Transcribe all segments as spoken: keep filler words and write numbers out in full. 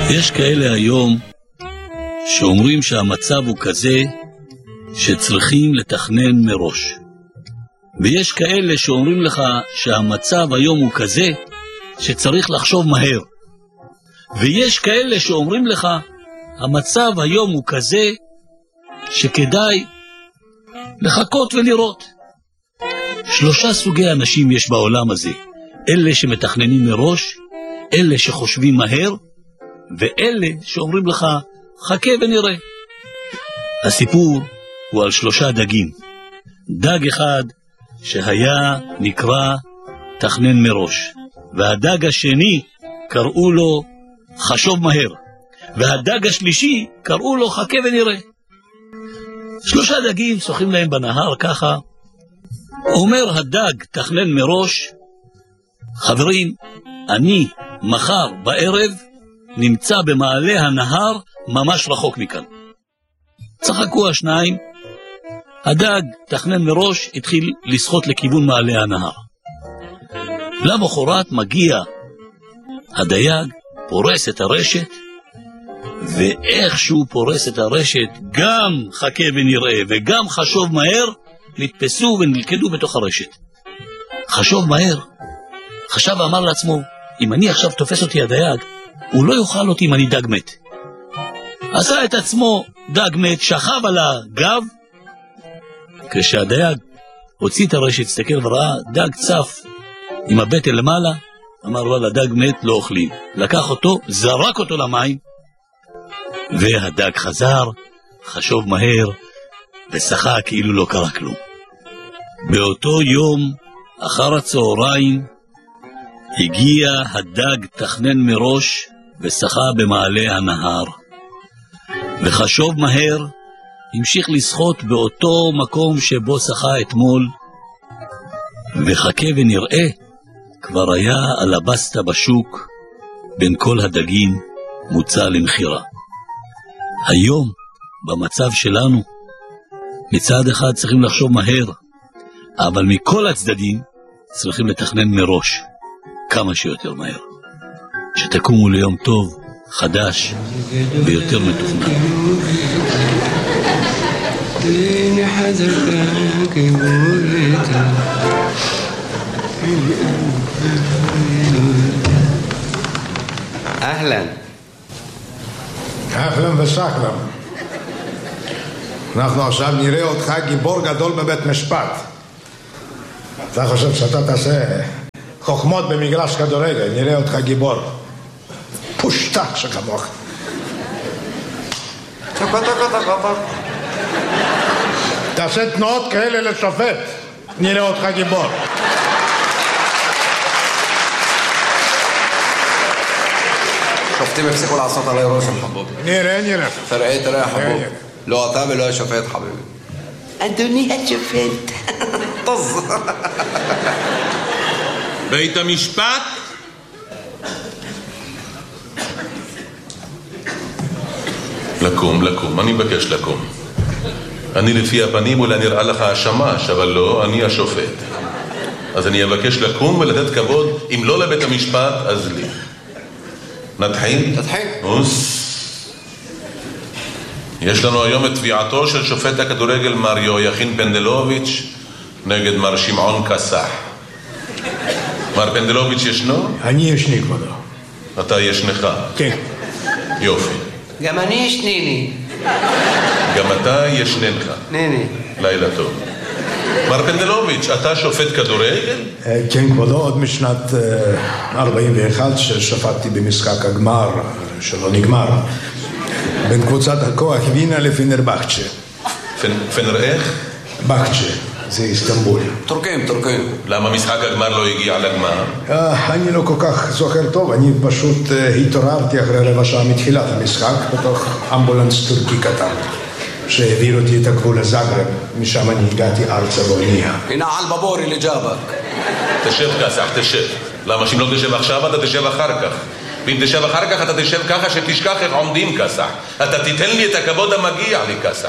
יש כאלה היום שאומרים שהמצב הוא כזה שצריכים לתכנן מראש. ויש כאלה שאומרים לך שהמצב היום הוא כזה שצריך לחשוב מהר. ויש כאלה שאומרים לך המצב היום הוא כזה שכדאי לחכות ולראות. שלושה סוגי אנשים יש בעולם הזה. אלה שמתכננים מראש, אלה שחושבים מהר, ואלה שאומרים לך חכה ונראה. הסיפור הוא על שלושה דגים. דג אחד שהיה נקרא תכנן מראש, והדג השני קראו לו חשוב מהר, והדג השלישי קראו לו חכה ונראה. שלושה דגים שוחים להם בנהר ככה. אומר הדג תכנן מראש, חברים, אני מחר בערב נמצא במעלה הנהר ממש רחוק מכאן. צחקו השניים. הדג תכנן מראש התחיל לשחות לכיוון מעלה הנהר. למחרת מגיע הדייג, פורס את הרשת, ואיך שהוא פורס את הרשת, גם חכה ונראה וגם חשוב מהר, נתפסו ונלכדו בתוך הרשת. חשוב מהר חשב ואמר לעצמו, אם אני עכשיו תופס אותי הדייג, הוא לא יאכל אותי אם אני דג מת. עשה את עצמו דג מת, שכב על הגב. כשהדייג הוציא את הרשת, הסתכל וראה דג צף עם הבטן למעלה, אמר לו, לדג מת לא אוכלים. לקח אותו, זרק אותו למים, והדג חזר, חשוב מהר, ושחה כאילו לא קרה כלום. באותו יום, אחר הצהריים, הגיע הדג תכנן מראש, ושחה במעלה הנהר. וחשוב מהר, המשיך לשחות באותו מקום שבו שחה אתמול, וחכה ונראה, כבר היה על הבסטה בשוק, בין כל הדגים מוצא למחירה. היום, במצב שלנו, מצד אחד צריכים לחשוב מהר, אבל מכל הצדדים צריכים לתכנן מראש, כמה שיותר מהר. שתקומו ליום טוב, חדש ויותר מתוכנן. אהלן. אהלן וסהלן. אנחנו עכשיו נראה אותך גיבור גדול בבית משפט. אתה חושב שאתה תעשה חוכמות במגרש כדורגל, נראה אותך גיבור. פושטק שכמוך. תעשה תנועות כאלה לשופט, נראה אותך גיבור. שופטים הפסיקו לעשות עלי רושם חבוב. נראה, נראה. תראה, תראה חבוב. לא אתה ולא השופט חביבי. אדוני השופט. טוז. בית המשפט? לקום, לקום, אני מבקש לקום. אני לפי הפנים אולי נראה לך השמש, אבל לא, אני השופט. אז אני אבקש לקום ולתת כבוד, אם לא לבית המשפט, אז לי. נתחיל? נתחיל. אוס. יש לנו היום את תביעתו של שופט הכדורגל מר יויכין פנדלוביץ' נגד מר שמעון קסח. מר פנדלוביץ' ישנו? אני ישני כבודו. אתה ישנך? כן. יופי. גם אני ישניני. גם אתה ישננך. ניני. לילה טוב. מר פנדלוביץ', אתה שופט כדורגל? כן כבודו, עוד משנת ארבעים ואחת ששפטתי במשחק הגמר שלא נגמר בין קבוצת הכוח וינה לפנרבחצ'ה. פנר איך? בחצ'ה, זה איסטנבול. טורקים, טורקים. למה משחק הגמר לא הגיע לגמר? אני לא כל כך זוכר טוב, אני פשוט התעוררתי אחרי רבע שעה מתחילת המשחק בתוך אמבולנס טורקי קטן שהעביר אותי את הגבול לזאגרב, משם אני הגעתי ארצה באונייה. הנה על בבורי לג'אבק. תשב קסח, תשב. למה שאם לא תשב עכשיו אתה תשב אחר כך, ואם תשב אחר כך אתה תשב ככה שתשכח איך עומדים קסח. אתה תיתן לי את הכבוד המגיע לי קסח.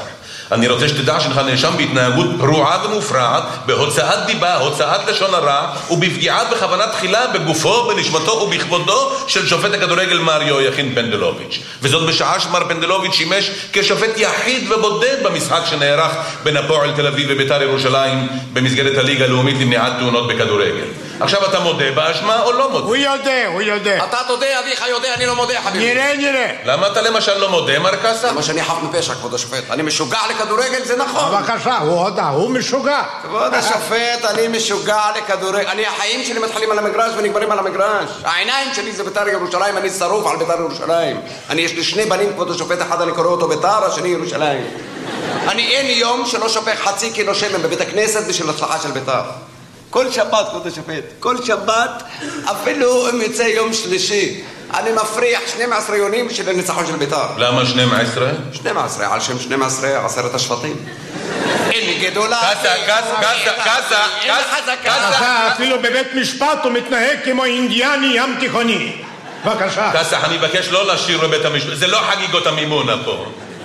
אני רוצה שתדע שנך נאשם בהתנהגות פרועה ומופרעת, בהוצאת דיבה, הוצאת לשון הרע, ובפגיעה בכוונה תחילה בגופו, בנשמתו ובכבודו של שופט הכדורגל מר יהויכין פנדלוביץ'. וזאת בשעה שמר פנדלוביץ' שימש כשופט יחיד ובודד במשחק שנערך בין הפועל תל אביב ובית"ר ירושלים במסגרת הליגה הלאומית למניעת תאונות בכדורגל. עכשיו אתה מודה באשמה או לא מודה? הוא יודע, הוא יודע. אתה תודה, אביך יודע, אני לא מודה, חביבי. נראה, נראה. למה אתה למשל לא מודה, מר קאסה? למה שאני חף מפשע, כבוד השופט. אני משוגע לכדורגל, זה נכון. בבקשה, הוא הודה, הוא משוגע. כבוד השופט, אני משוגע לכדורגל. אני, החיים שלי מתחילים על המגרש ונגמרים על המגרש. העיניים שלי זה בית"ר ירושלים, אני שרוף על בית"ר ירושלים. אני, יש לי שני בנים, כבוד השופט, אחד אני קורא אותו בית"ר, השני ירושלים. אני אין יום שלא שופך חצי קילו שמן בבית הכנסת בשביל הצלחה של בית"ר. כל שבת, כבוד השופט, כל שבת, אפילו אם יצא יום שלישי, אני מפריח שנים עשר יונים של הניצחון של בית"ר. למה שנים עשרה? שנים עשרה, על שם שנים עשרה, עשרת השבטים. אין גדולה... קאסה, קאסה, קאסה, קאסה, קאסה, אפילו בבית משפט הוא מתנהג כמו אינדיאני ים תיכוני. בבקשה. קאסה, אני מבקש לא לשיר בבית המשפט, זה לא חגיגות המימונה פה.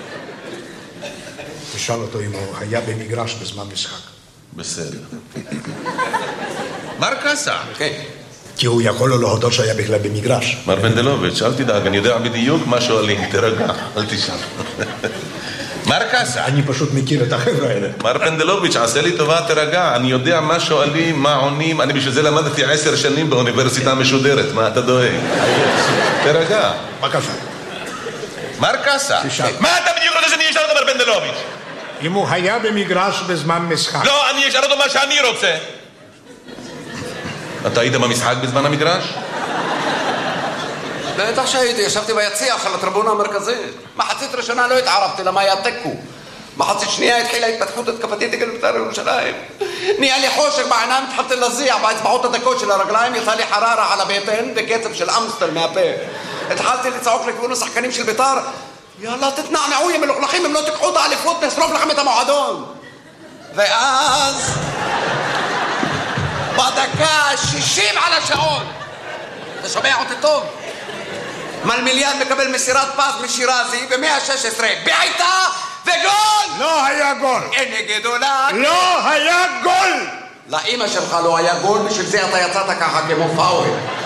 תשאל אותו אם הוא היה במגרש בזמן משחק. בסדר. מר קאסה. כן. כי הוא יכול לו להודות שהיה בכלל במגרש. מר פנדלוביץ', אל תדאג, אני יודע בדיוק מה שואלים, תרגע, אל תשאל. מר קאסה. אני פשוט מכיר את החבר'ה האלה. מר פנדלוביץ', עשה לי טובה, תרגע, אני יודע מה שואלים, מה עונים, אני בשביל זה למדתי עשר שנים באוניברסיטה משודרת, מה אתה דואג? תרגע. בבקשה. מר קאסה. מה אתה בדיוק רוצה שאני אשאל אותו, מר פנדלוביץ'? אם הוא היה במגרש בזמן משחק. לא, אני אשאל אותו מה שאני רוצה. אתה היית במשחק בזמן המגרש? בטח שהייתי, ישבתי ביציע של הטריבונה המרכזית. מחצית ראשונה לא התערבתי, למה היה תיקו. מחצית שנייה התחילה התפתחות התקפתית נגד בית"ר ירושלים. נהיה לי חושך בעיניים, התחלתי להזיע באצבעות הדקות של הרגליים, יצא לי חררה על הבטן בקצב של אמסטל מהפה. התחלתי לצעוק לכיוון השחקנים של בית"ר, יאללה תתנענעו יא מלוכלכים, אם לא תיקחו את האליפות נשרוף לכם את המועדון. ואז בדקה שישים על השעון, אתה שומע אותי טוב? מלמיליאן מקבל מסירת פס משירזי ב-מאה ושש עשרה, בעיטה וגול! לא היה גול! אין גדולה! לא היה גול! לאמא שלך לא היה גול, בשביל זה אתה יצאת ככה כמו פאוול.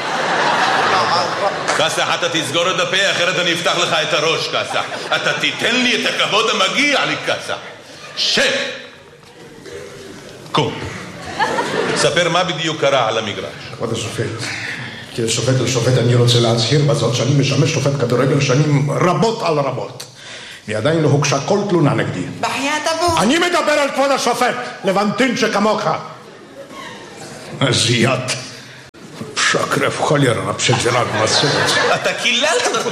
קאסה, אתה תסגור את הפה, אחרת אני אפתח לך את הראש, קאסה. אתה תיתן לי את הכבוד המגיע לי, קאסה. שב! קום. ספר מה בדיוק קרה על המגרש. כבוד השופט, כשופט לשופט אני רוצה להצהיר בזאת שאני משמש שופט כדורגל שנים רבות על רבות. ועדיין לא הוגשה כל תלונה נגדי. בחיית אבו. אני מדבר על כבוד השופט, לבנטין שכמוך. זיית. שקרף חולר, פשג'רק מסורת. אתה קיללת אותי.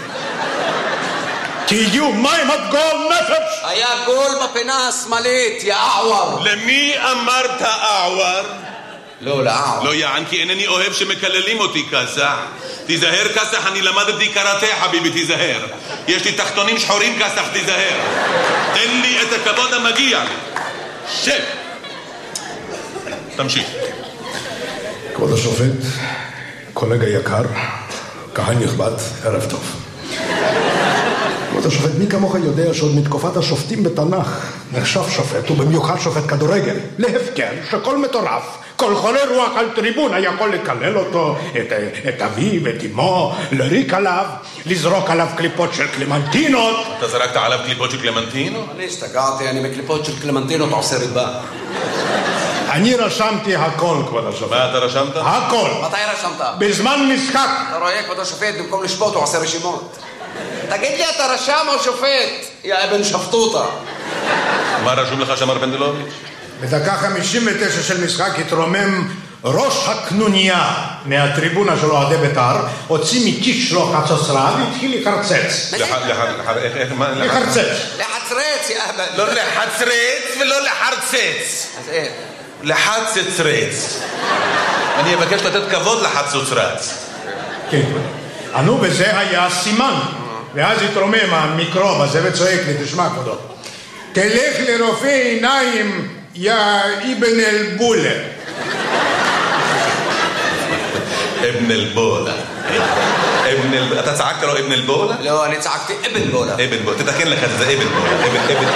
תהיו מים עד גול נפש! היה גול בפינה השמאלית, יא אעוור. למי אמרת אעוור? לא, לאעוור. לא יען, כי אינני אוהב שמקללים אותי, קאסה. תיזהר, קאסה, אני למדתי קראטה, חביבי, תיזהר. יש לי תחתונים שחורים, קאסה, תיזהר. תן לי את הכבוד המגיע לי. שב! תמשיך. כבוד השופט, קולגה יקר, קהל נכבד, ערב טוב. כבוד השופט, מי כמוך יודע שעוד מתקופת השופטים בתנ"ך נחשב שופט, ובמיוחד שופט כדורגל, להפקר שכל מטורף, כל חולה רוח על טריבונה יכול לקלל אותו, את, את אביו, את אמו, לריק עליו, לזרוק עליו קליפות של קלמנטינות. אתה זרקת עליו קליפות של קלמנטינות? אני השתגעתי, אני מקליפות של קלמנטינות עושה ריבה. אני רשמתי הכל, כבוד השופט. מה אתה רשמת? הכל. מתי רשמת? בזמן משחק. אתה רואה, כבוד השופט, במקום לשפוט הוא עושה רשימות. תגיד לי, אתה רשם או שופט? יא אבן שפטוטה. מה רשום לך שמר פנדלוביץ'? בדקה חמישים ותשע של משחק התרומם ראש הקנוניה מהטריבונה של אוהדי בית"ר, הוציא מכיס שלו חצוצרה והתחיל לחרצץ. לחרצץ. לחצרץ, יא אבן. לא לחצרץ ולא לחרצץ. אז איך? לחצצרץ. אני אבקש לתת כבוד לחצוצרץ. כן. ענו בזה היה סימן. ואז התרומם המיקרוב הזה וצועק לי, תשמע כבודו, תלך לרופא עיניים, יא אבן אל-בולה. אבן אל-בולה. אבן ابن אתה צעקת לו ابن البولة? לא, אני צעקתי אבן בולה. אבן בולה, תתקן לך את זה, אבן בולה, אבן, אבן.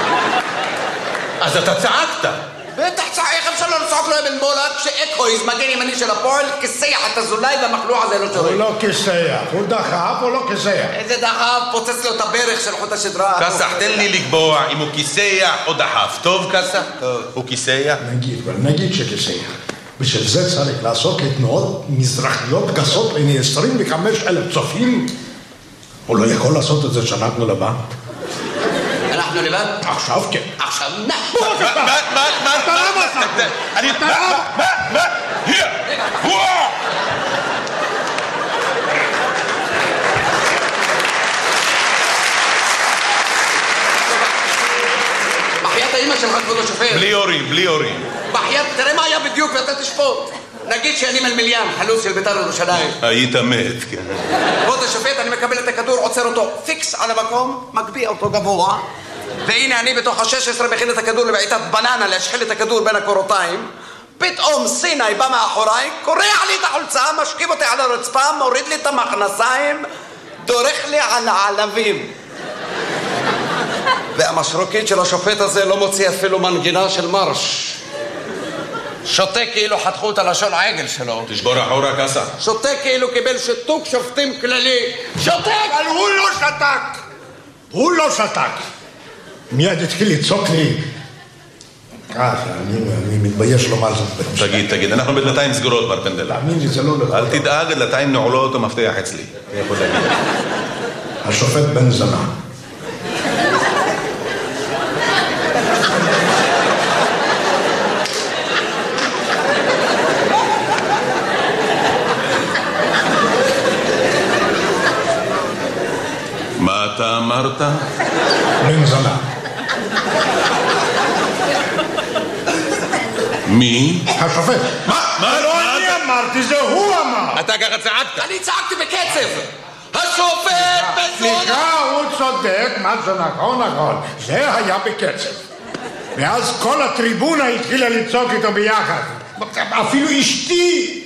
אז אתה צעקת. בטח צעק, איך אפשר לא לצעוק לו אבן בולה כשאקויז, מגן ימני של הפועל, כסח את הזולאי והמחלוע הזה לא שורק. הוא לא כסח, הוא דחף או לא כסח? איזה דחף, פוצץ לו את הברך של חוט השדרה. כסח, תן לי לקבוע אם הוא כיסח או דחף. טוב כסח? טוב. הוא כיסח? נגיד, אבל נגיד שכסח. בשביל זה צריך לעשות תנועות מזרחיות גסות לעיני עשרים וחמישה אלף צופים. הוא לא יכול לעשות את זה שאנחנו לבד. אנחנו לבד? עכשיו כן. עכשיו נח. מה, מה, מה, מה, אתה למה עשת? אני, מה, מה, מה, hier, וואו! בחיית האמא שלך כבוד השופט. בלי הורים, בלי הורים. בחיית, תראה מה היה בדיוק ואתה תשפוט. נגיד שאני מלמיליאן, חלוץ של בית"ר ירושלים. היית מת, כן. כבוד השופט, אני מקבל את הכדור, עוצר אותו פיקס על המקום, מגביה אותו גבוה, והנה אני בתוך ה-שש עשרה מכין את הכדור לבעיטת בננה, להשחיל את הכדור בין הקורותיים. פתאום סיני בא מאחוריי, קורע לי את החולצה, משכיב אותי על הרצפה, מוריד לי את המכנסיים, דורך לי על העלבים. והמשרוקית של השופט הזה לא מוציא אפילו מנגינה של מרש. שותה כאילו חתכו את הלשון העגל שלו. תשבור אחורה כסח. שותה כאילו קיבל שיתוק שופטים כללי. שותק! אבל הוא לא שתק! הוא לא שתק! מיד התחיל לצעוק לי. אה, אני מתבייש לומר זאת. תגיד, תגיד, אנחנו בדלתיים סגורות ברפנדל. תאמין לי, זה לא לך. אל תדאג, דלתיים נעולות ומפתח אצלי. אני יכול להגיד. השופט בן זנה. מה אתה אמרת? בן זנה. מי? השופט. מה? מה? לא אני אמרתי, זה הוא אמר. אתה ככה צעקת. אני צעקתי בקצב. השופט בן זונה. סליחה, הוא צודק, מה זה נכון, נכון. זה היה בקצב. ואז כל הטריבונה התחילה לצעוק איתו ביחד. אפילו אשתי.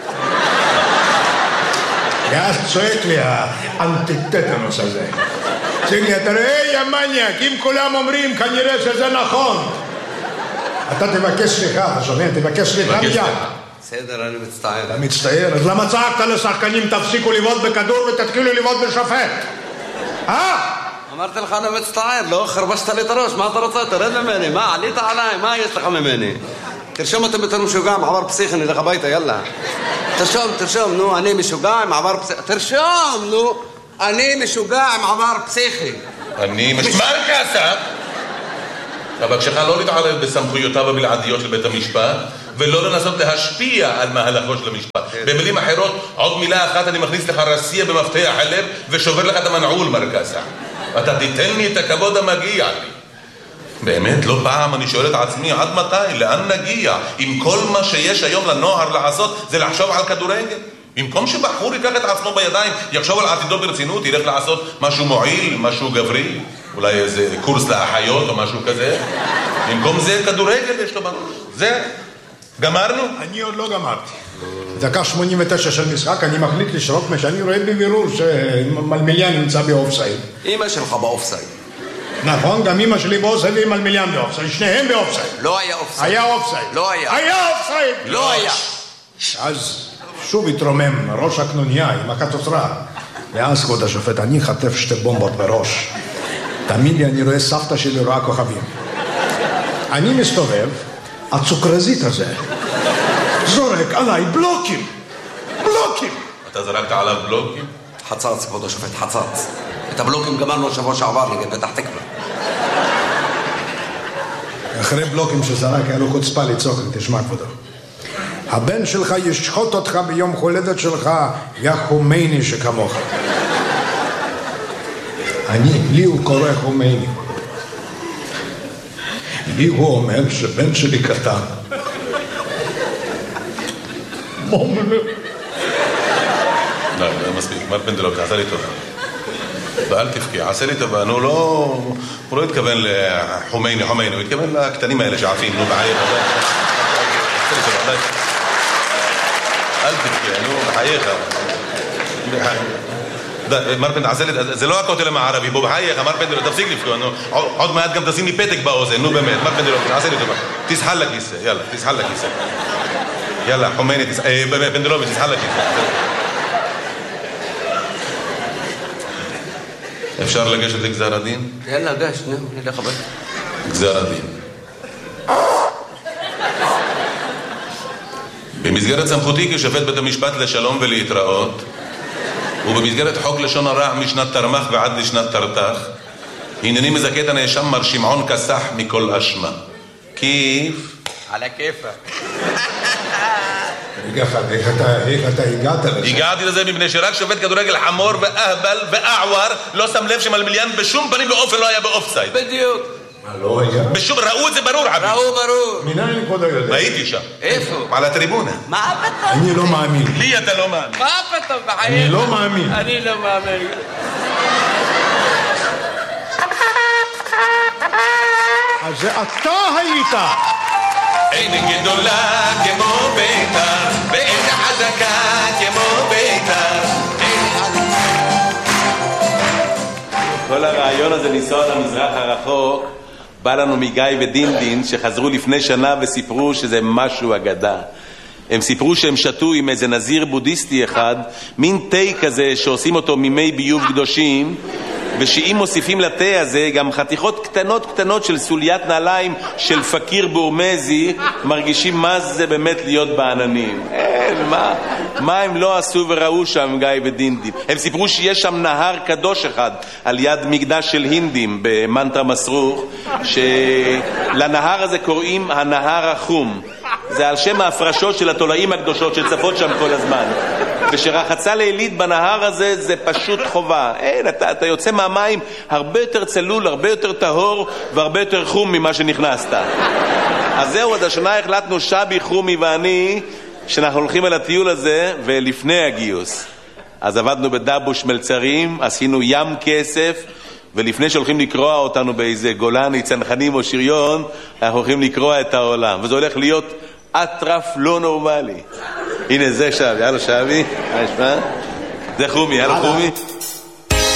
ואז צועק לי האנטיטטנוס הזה. צועק לי, אתה רואה יא מניאק, אם כולם אומרים כנראה שזה נכון. אתה תבקש סליחה, אתה שומע? תבקש סליחה מיד. בסדר, אני מצטער. אתה מצטער? אז למה צעקת לשחקנים תפסיקו לבעוט בכדור ותתחילו לבעוט בשופט? אה? אמרתי לך אני מצטער, לא חרבשת לי את הראש, מה אתה רוצה? תרד ממני, מה עלית עליי, מה יש לך ממני? תרשום אותם יותר משוגע, מעבר פסיכי, נלך הביתה, יאללה. תרשום, תרשום, נו, אני משוגע עם עבר פסיכי. תרשום, נו, אני משוגע עם עבר פסיכי. אני משמר כסף. אבל כשך לא להתערב בסמכויותיו הבלעדיות של בית המשפט, ולא לנסות להשפיע על מהלכו של המשפט. במילים אחרות, עוד מילה אחת אני מכניס לך רסייה במפתח הלב ושובר לך את המנעול, מר כסף. אתה תיתן לי את הכבוד המגיע לי. באמת, לא פעם אני שואל את עצמי, עד מתי? לאן נגיע? אם כל מה שיש היום לנוער לעשות זה לחשוב על כדורגל? במקום שבחור ייקח את עצמו בידיים, יחשוב על עתידו ברצינות, ילך לעשות משהו מועיל, משהו גברי, אולי איזה קורס לאחיות או משהו כזה. במקום זה כדורגל יש לו בראש. זה, גמרנו? אני עוד לא גמרתי. דקה שמונים ותשע של משחק, אני מחליט לשרוק מה שאני רואה בבירור שמלמיליאן נמצא באופסייד. אמא שלך באופסייד. נכון, גם אמא שלי באופסייד ועם מלמיליאן באופסייד, שניהם באופסייד. לא היה אופסייד. היה אופסייד. לא היה. היה אופסייד. לא היה. אז שוב התרומם ראש הקנוניה עם החצוצרה. ואז כבוד השופט, אני חטף שתי בומבות בראש. תאמין לי, אני רואה סבתא שלי רואה כוכבים. אני מסתובב, הצוקרזית הזה זורק עליי בלוקים. בלוקים. אתה זרקת עליו בלוקים? חצץ, כבוד השופט, חצץ. את הבלוקים גמרנו שבוע שעבר נגד פתח תקווה. אחרי בלוקים שזרק היה לו חוצפה לצעוק, תשמע כבודו. הבן שלך ישחוט אותך ביום הולדת שלך, יא חומייני שכמוך. אני, לי הוא קורא חומייני. לי הוא אומר שבן שלי קטן. מומלו. לא, זה מספיק, מר פנדלוק, עשה לי טובה. ואל תפקיע, עשה לי טובה, נו לא... הוא לא התכוון לחומייני, חומייני, הוא התכוון לקטנים האלה שעפים, נו בעייך. עשה לי טובה, אל תפקיע, נו, בחייך. מר פנדל, זה לא הכותל המערבי, בוא בחייך, מר פנדל, תפסיק לפקוע, עוד מעט גם תשים לי פתק באוזן, נו באמת, מר פנדל, תעשה לי טובה, תסחל לכיסא, יאללה, תסחל לכיסא. יאללה, חומני, פנדלוביץ', תסחל לכיסא. אפשר לגשת לגזר הדין? יאללה, גש, נו, נלך הביתה. גזר הדין. במסגרת סמכותי כשופט בית המשפט לשלום ולהתראות, ובמסגרת חוק לשון הרע משנת תרמ"ח ועד לשנת תרת"ח, הנני מזכה את הנאשם מר שמעון כסח מכל אשמה. כיף? על הכיפה. איך אתה הגעת לזה? הגעתי לזה מפני שרק שופט כדורגל חמור ואהבל ואעואר לא שם לב שמלמיליאן בשום פנים ואופן לא היה באופסייד. בדיוק. מה, לא היה? בשום, ראו את זה ברור, חביב. ראו ברור. מנין כבודו יודע? הייתי שם. איפה? על הטריבונה. מה פתאום? אני לא מאמין. לי אתה לא מאמין. מה פתאום? אני לא מאמין. אני לא מאמין. אז זה אתה היית. אין גדולה כמו ביתר, ואין חזקה כמו ביתר. כל הרעיון הזה לנסוע למזרח הרחוק בא לנו מגיא ודינדין שחזרו לפני שנה וסיפרו שזה משהו אגדה. הם סיפרו שהם שתו עם איזה נזיר בודהיסטי אחד, מין תה כזה שעושים אותו ממי ביוב קדושים, ושאם מוסיפים לתה הזה גם חתיכות קטנות קטנות של סוליית נעליים של פקיר בורמזי, מרגישים מה זה באמת להיות בעננים. אין, מה, מה הם לא עשו וראו שם גיא ודינדים. הם סיפרו שיש שם נהר קדוש אחד על יד מקדש של הינדים במנטרה מסרוך, שלנהר הזה קוראים הנהר החום. זה על שם ההפרשות של התולעים הקדושות שצפות שם כל הזמן. ושרחצה לילית בנהר הזה זה פשוט חובה. אין, אתה, אתה יוצא מהמים הרבה יותר צלול, הרבה יותר טהור והרבה יותר חום ממה שנכנסת. אז זהו, עד השנה החלטנו שבי, חומי ואני שאנחנו הולכים על הטיול הזה ולפני הגיוס. אז עבדנו בדבוש מלצרים, עשינו ים כסף, ולפני שהולכים לקרוע אותנו באיזה גולני, צנחנים או שריון, אנחנו הולכים לקרוע את העולם. וזה הולך להיות אטרף לא נורמלי. הנה זה שבי, יאללה שבי, מה ישמע? זה חומי, יאללה חומי.